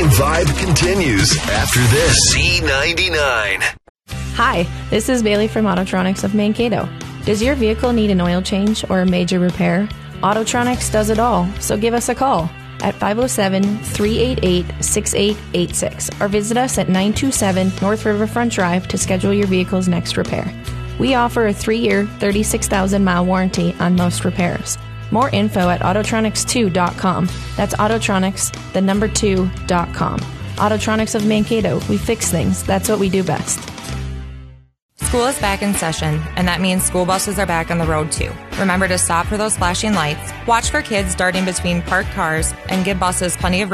vibe continues after this. C99. Hi, this is Bailey from Autotronics of Mankato. Does your vehicle need an oil change or a major repair? Autotronics does it all, so give us a call at 507-388-6886 or visit us at 927 North Riverfront Drive to schedule your vehicle's next repair. We offer a 3-year, 36,000-mile warranty on most repairs. More info at Autotronics2.com. That's Autotronics, the number 2.com. Autotronics of Mankato. We fix things. That's what we do best. School is back in session, and that means school buses are back on the road too. Remember to stop for those flashing lights, watch for kids darting between parked cars, and give buses plenty of